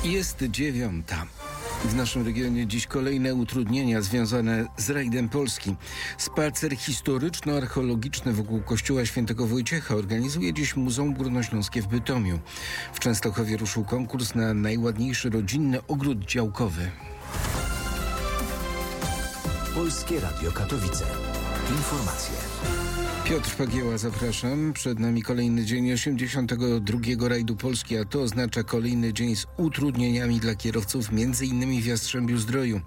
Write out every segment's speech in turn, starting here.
Jest 9:00. W naszym regionie dziś kolejne utrudnienia związane z rajdem Polski. Spacer historyczno-archeologiczny wokół kościoła świętego Wojciecha organizuje dziś Muzeum Górnośląskie w Bytomiu. W Częstochowie ruszył konkurs na najładniejszy rodzinny ogród działkowy. Polskie Radio Katowice. Informacje. Piotr Pagieła, zapraszam. Przed nami kolejny dzień 82. rajdu Polski, a to oznacza kolejny dzień z utrudnieniami dla kierowców, m.in. w Jastrzębiu-Zdroju.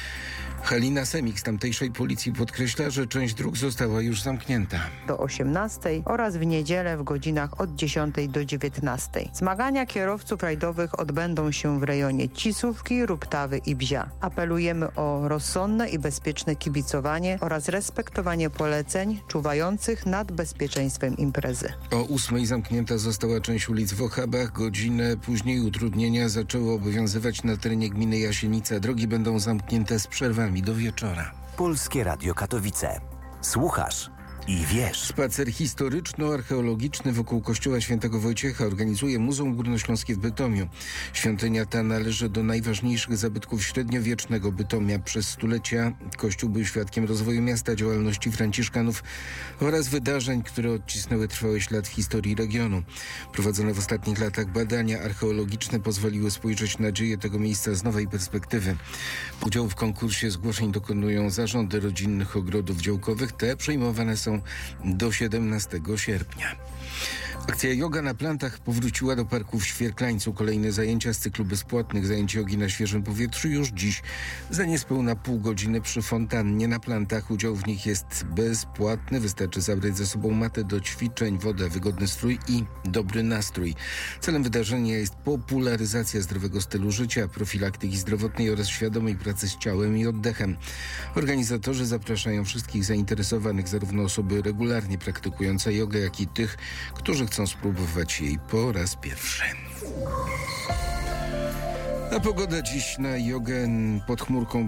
Halina Semik z tamtejszej policji podkreśla, że część dróg została już zamknięta. Do 18 oraz w niedzielę w godzinach od 10 do 19. Zmagania kierowców rajdowych odbędą się w rejonie Cisówki, Ruptawy i Bzia. Apelujemy o rozsądne i bezpieczne kibicowanie oraz respektowanie poleceń czuwających nad bezpieczeństwem imprezy. O 8 zamknięta została część ulic w Ochabach. Godzinę później utrudnienia zaczęły obowiązywać na terenie gminy Jasienica. Drogi będą zamknięte z przerwami do wieczora. Polskie Radio Katowice. Słuchasz i wiesz. Spacer historyczno-archeologiczny wokół kościoła świętego Wojciecha organizuje Muzeum Górnośląskie w Bytomiu. Świątynia ta należy do najważniejszych zabytków średniowiecznego Bytomia. Przez stulecia kościół był świadkiem rozwoju miasta, działalności franciszkanów oraz wydarzeń, które odcisnęły trwały ślad w historii regionu. Prowadzone w ostatnich latach badania archeologiczne pozwoliły spojrzeć na dzieje tego miejsca z nowej perspektywy. Udział w konkursie zgłoszeń dokonują zarządy rodzinnych ogrodów działkowych. Te przejmowane są do 17 sierpnia. Akcja Yoga na plantach powróciła do parku w Świerklańcu. Kolejne zajęcia z cyklu bezpłatnych zajęć jogi na świeżym powietrzu już dziś. Za niespełna pół godziny przy fontannie na plantach. Udział w nich jest bezpłatny. Wystarczy zabrać ze sobą matę do ćwiczeń, wodę, wygodny strój i dobry nastrój. Celem wydarzenia jest popularyzacja zdrowego stylu życia, profilaktyki zdrowotnej oraz świadomej pracy z ciałem i oddechem. Organizatorzy zapraszają wszystkich zainteresowanych, zarówno osoby regularnie praktykujące jogę, jak i tych, którzy chcą spróbować jej po raz pierwszy. A pogoda dziś na jogę pod chmurką